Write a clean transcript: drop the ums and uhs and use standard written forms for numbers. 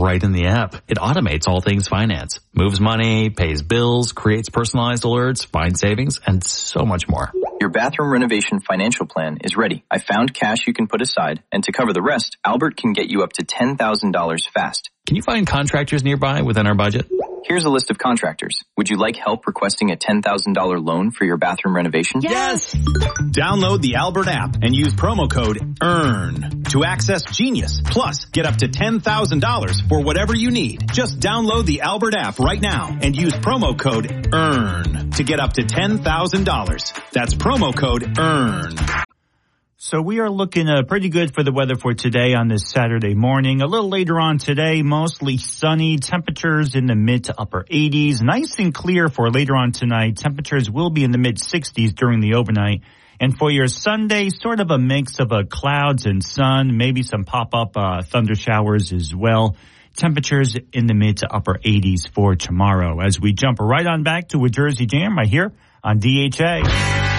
right in the app. It automates all things finance, moves money, pays bills, creates personalized alerts, finds savings, and so much more. Your bathroom renovation financial plan is ready. I found cash you can put aside, and to cover the rest, Albert can get you up to $10,000 fast. Can you find contractors nearby within our budget? Here's a list of contractors. Would you like help requesting a $10,000 loan for your bathroom renovation? Yes! Download the Albert app and use promo code EARN to access Genius. Plus, get up to $10,000 for whatever you need. Just download the Albert app right now and use promo code EARN to get up to $10,000. That's promo code EARN. So we are looking pretty good for the weather for today on this Saturday morning. A little later on today, mostly sunny, temperatures in the mid to upper 80s. Nice and clear for later on tonight. Temperatures will be in the mid 60s during the overnight. And for your Sunday, sort of a mix of clouds and sun, maybe some pop-up thunder showers as well. Temperatures in the mid to upper 80s for tomorrow. As we jump right on back to a Jersey Jam right here on DHA.